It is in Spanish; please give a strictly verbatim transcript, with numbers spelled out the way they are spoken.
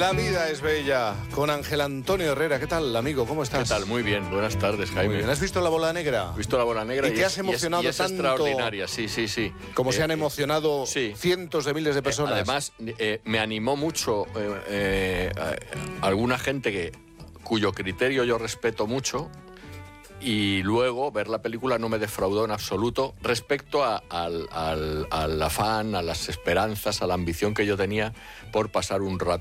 La vida es bella, con Ángel Antonio Herrera. ¿Qué tal, amigo? ¿Cómo estás? ¿Qué tal? Muy bien, buenas tardes, Jaime. Muy bien. ¿Has visto La Bola Negra? He visto La Bola Negra y, y, te es, has emocionado y es, y es tanto, extraordinaria, sí, sí, sí. Como eh, se han emocionado sí. cientos de miles de personas. Eh, además, eh, me animó mucho eh, eh, alguna gente que, cuyo criterio yo respeto mucho, y luego ver la película no me defraudó en absoluto respecto a, al, al, al afán, a las esperanzas, a la ambición que yo tenía por pasar un rato